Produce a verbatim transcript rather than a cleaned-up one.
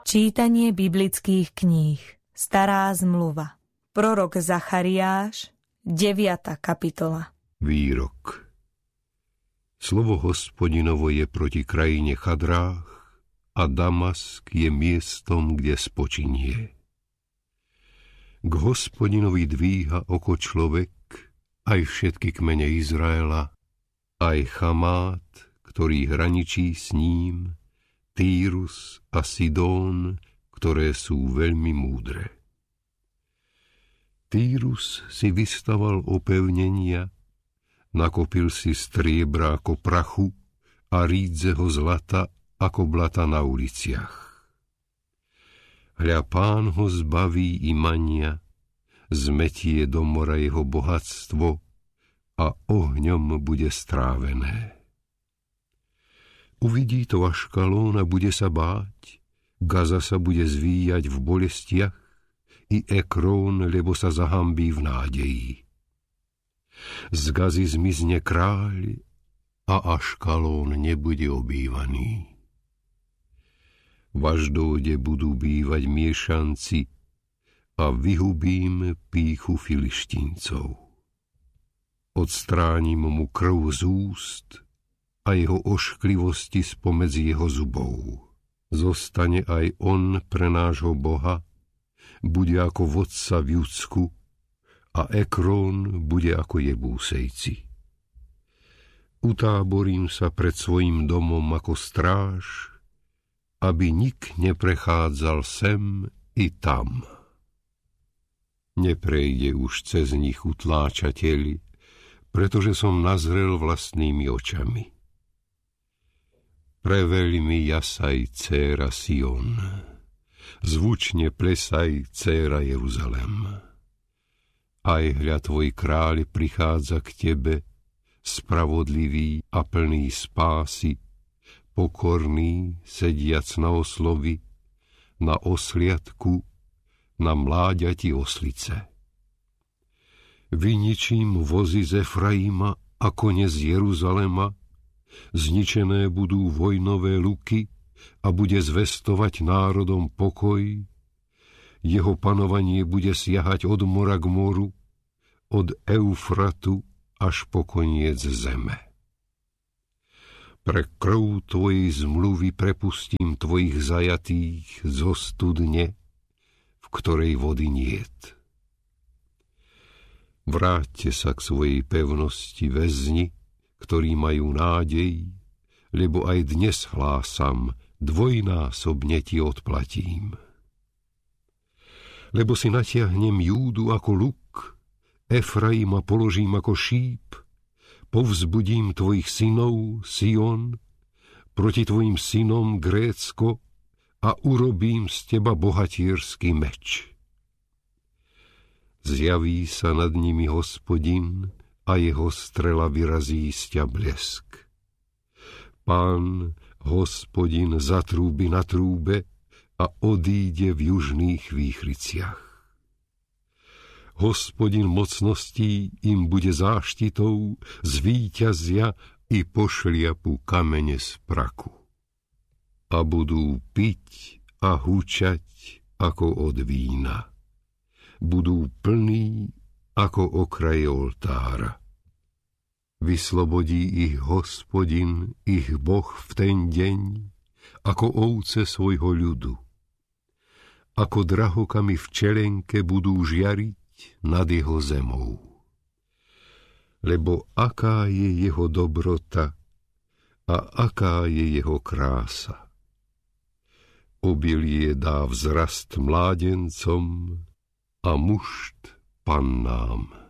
Čítanie biblických kníh. Stará zmluva. Prorok Zachariáš, deviata kapitola. Výrok. Slovo Hospodinovo je proti krajine Chadrách a Damask je miestom, kde spočinie. K Hospodinovi dvíha oko človek, aj všetky kmene Izraela, aj Chamát, ktorý hraničí s ním, Týrus a Sidón, ktoré sú veľmi múdre. Týrus si vystaval opevnenia, nakopil si striebra ako prachu a rídzeho zlata ako blata na uliciach. Hľa Pán ho zbaví imania, zmetie do mora jeho bohatstvo a ohňom bude strávené. Uvidí to Aškalón a bude sa báť, Gaza sa bude zvíjať v bolestiach, i Ekrón, lebo sa zahambí v nádeji. Z Gazy zmizne kráľ a Aškalón nebude obývaný. V Ašdóde budú bývať miešanci a vyhubím pýchu Filištíncov. Odstránim mu krv z úst a jeho ošklivosti spomedzi jeho zubov. Zostane aj on pre nášho Boha, bude ako vodca v Judsku a Ekrón bude ako Jebúsejci. Utáborím sa pred svojim domom ako stráž, aby nik neprechádzal sem i tam. Neprejde už cez nich utláčateľ, pretože som nazrel vlastnými očami. Preveľmi jasaj, dcéra Sion, zvučne plesaj, dcéra Jeruzalem. Aj hľa tvoj kráľ prichádza k tebe, spravodlivý a plný spásy, pokorný, sediac na oslovi, na osliadku, na mláďati oslice. Vyničím vozy z Efraima a kone z Jeruzalema, zničené budú vojnové luky a bude zvestovať národom pokoj. Jeho panovanie bude siahať od mora k moru, od Eufratu až po koniec zeme. Pre krv tvojej zmluvy prepustím tvojich zajatých zo studne, v ktorej vody niet. Vráťte sa k svojej pevnosti, väzni, ktorí majú nádej, lebo aj dnes hlásam, dvojnásobne ti odplatím. Lebo si natiahnem Júdu ako luk, Efraima položím ako šíp, povzbudím tvojich synov, Sion, proti tvojim synom, Grécko, a urobím z teba bohatierský meč. Zjaví sa nad nimi Hospodin, a jeho strela vyrazí z ťa blesk. Pán, Hospodin, zatrúbi na trúbe a odíde v južných výchryciach. Hospodin mocností im bude záštitou, zvíťazia i pošliapu kamene z praku. A budú piť a hučať ako od vína. Budú plní ako okraje oltára. Vyslobodí ich Hospodin, ich Boh v ten deň, ako ovce svojho ľudu. Ako drahokami v čelenke budú žiariť nad jeho zemou. Lebo aká je jeho dobrota a aká je jeho krása. Obilie dá vzrast mládencom a mušt pannám.